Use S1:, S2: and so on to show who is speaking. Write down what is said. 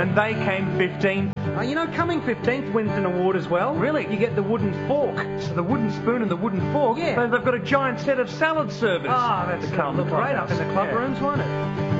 S1: And they came 15th.
S2: You know, coming 15th wins an award as well.
S1: Really?
S2: You get the wooden fork.
S1: The wooden spoon and the wooden fork?
S2: Yeah.
S1: They've got a giant set of salad servers.
S2: That's
S1: to
S2: going
S1: come
S2: to look great up in the club
S1: Yeah.
S2: rooms, won't it?